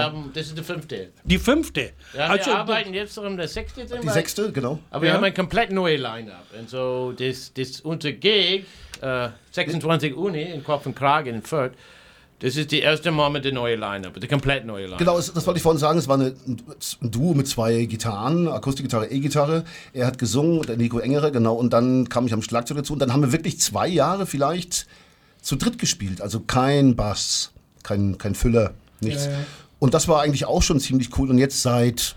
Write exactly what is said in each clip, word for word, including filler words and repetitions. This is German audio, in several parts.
haben, das ist die fünfte. Die fünfte? Ja, also, wir arbeiten jetzt um der sechste. Die sechste, genau. Aber wir Ja. haben ein komplett neues Line-Up. Und so, das, das unser Gig, äh, sechsundzwanzig Juni in Kopf und Kragen in Fürth, das ist die erste Mal mit der neuen Line-Up, die komplett neue Line-Up. Genau, das, das wollte ich vorhin sagen. Es war eine, ein Duo mit zwei Gitarren, Akustikgitarre, E-Gitarre. Er hat gesungen, der Nico Engere, genau. Und dann kam ich am Schlagzeug dazu. Und dann haben wir wirklich zwei Jahre vielleicht zu dritt gespielt. Also kein Bass, kein, kein Füller, nichts. Ja, ja. Und das war eigentlich auch schon ziemlich cool. Und jetzt seit,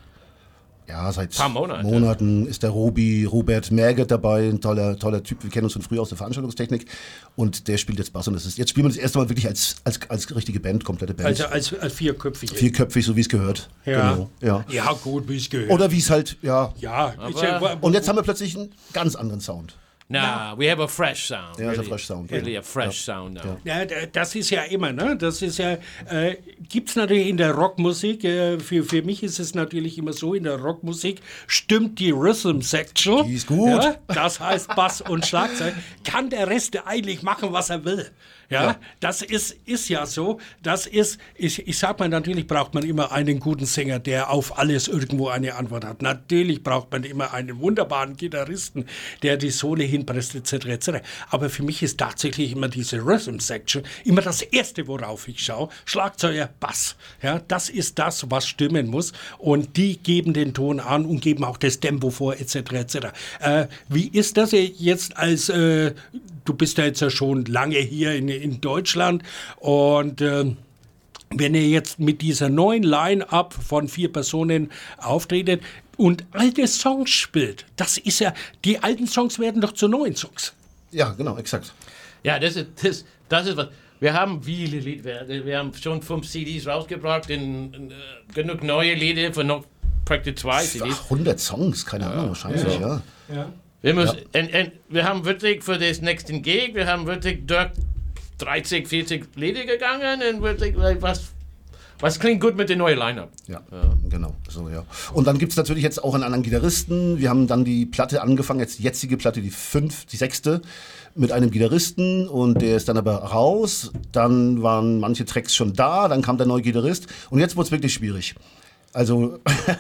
ja, seit Paar Monate. Monaten ist der Robi, Robert Merget dabei, ein toller, toller Typ. Wir kennen uns von früher aus der Veranstaltungstechnik. Und der spielt jetzt Bass. Und das ist, jetzt spielen wir das erste Mal wirklich als, als, als richtige Band, komplette Band. Also als, als vierköpfige. Vierköpfig, so wie es gehört. Ja. Genau, ja. Ja, gut, wie es gehört. Oder wie es halt, ja. ja, ist ja, Und jetzt haben wir plötzlich einen ganz anderen Sound. Nah, we have a fresh sound. Ja, really, a fresh sound, Really ja. a fresh Ja. sound now. Ja, d- das ist ja immer, ne? Das ist ja, äh, gibt's natürlich in der Rockmusik, äh, für, für mich ist es natürlich immer so, in der Rockmusik stimmt die Rhythm Section. Die ist gut. Ja, das heißt Bass und Schlagzeug. Kann der Rest eigentlich machen, was er will. Ja, Ja. das ist, ist ja so. Das ist, ich, ich sag mal, natürlich braucht man immer einen guten Sänger, der auf alles irgendwo eine Antwort hat. Natürlich braucht man immer einen wunderbaren Gitarristen, der die Sohle hinpresst, et cetera et cetera. Aber für mich ist tatsächlich immer diese Rhythm Section immer das Erste, worauf ich schaue. Schlagzeuger, Bass. Ja, das ist das, was stimmen muss. Und die geben den Ton an und geben auch das Tempo vor, et cetera et cetera. Äh, wie ist das jetzt als äh, du bist ja jetzt ja schon lange hier in, in Deutschland und äh, wenn ihr jetzt mit dieser neuen Line-Up von vier Personen auftretet und alte Songs spielt, das ist ja, die alten Songs werden doch zu neuen Songs. Ja, genau, exakt. Ja, das ist, das, das ist was. Wir haben viele Lieder, wir, wir haben schon fünf C Ds rausgebracht, in, in, äh, genug neue Lieder für noch praktisch zwei C Ds. Ach, hundert Songs, keine Ahnung, wahrscheinlich, ja. Ja. Wir, müssen, und, und wir haben wirklich für das nächste Gig, wir haben wirklich durch dreißig, vierzig Lieder gegangen und wirklich, was, was klingt gut mit der neuen Line-Up. Ja, genau. So, ja. Und dann gibt es natürlich jetzt auch einen anderen Gitarristen. Wir haben dann die Platte angefangen, jetzt die jetzige Platte, die fünf, die sechste, mit einem Gitarristen und der ist dann aber raus. Dann waren manche Tracks schon da, dann kam der neue Gitarrist und jetzt wurde es wirklich schwierig. Also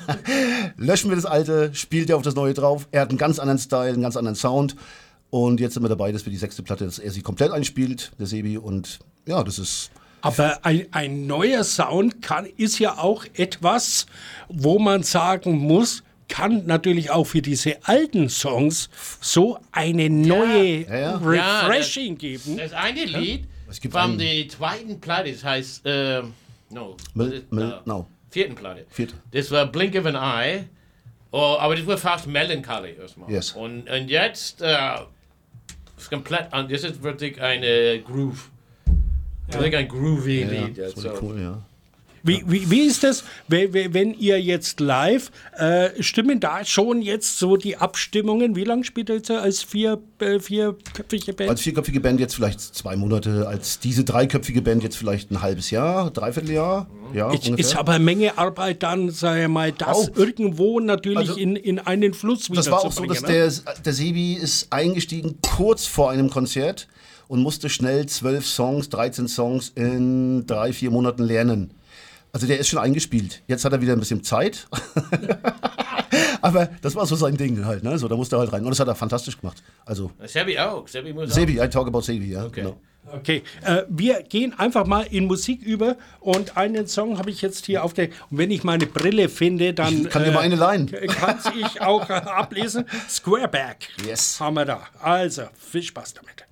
löschen wir das Alte, spielt er auf das Neue drauf. Er hat einen ganz anderen Style, einen ganz anderen Sound. Und jetzt sind wir dabei, dass wir die sechste Platte, dass er sie komplett einspielt, der Sebi. Und ja, das ist... Aber ein, ein neuer Sound kann, ist ja auch etwas, wo man sagen muss, kann natürlich auch für diese alten Songs so eine neue Ja, ja. Refreshing Ja, geben. Das eine Lied Es gibt von einen- der zweiten Platte, das heißt, äh, no, Mil- Mil- äh, no. vierten Platte. Vierte. Das war Blink of an Eye, oh, aber das war fast Melancholy erstmal. Yes. Und, und jetzt äh, ist komplett an, das ist wirklich eine Groove. Wirklich ein groovy Lied. Das Also. war cool, ja. Wie, wie, wie ist das, wenn, wenn ihr jetzt live, äh, stimmen da schon jetzt so die Abstimmungen? Wie lange spielt ihr jetzt als vier, äh, vierköpfige Band? Als vierköpfige Band jetzt vielleicht zwei Monate, als diese dreiköpfige Band jetzt vielleicht ein halbes Jahr, Dreivierteljahr. Ja, Ist, ungefähr. ist aber eine Menge Arbeit dann, sag ich mal, das Auch. irgendwo natürlich Also, in, in einen Fluss wieder Das war zu auch so, bringen. dass ne? der, der Sebi ist eingestiegen kurz vor einem Konzert und musste schnell zwölf Songs, dreizehn Songs in drei, vier Monaten lernen. Also der ist schon eingespielt. Jetzt hat er wieder ein bisschen Zeit. Aber das war so sein Ding halt, ne? So, da musste er halt rein. Und das hat er fantastisch gemacht. Also Sebi auch. Sebi muss Sebi, I talk about Sebi, ja. Okay. Genau. Okay, äh, wir gehen einfach mal in Musik über und einen Song habe ich jetzt hier auf der, und wenn ich meine Brille finde, dann Ich kann dir mal eine leihen. kann ich auch äh, ablesen. Squareback Yes. haben wir da. Also, viel Spaß damit.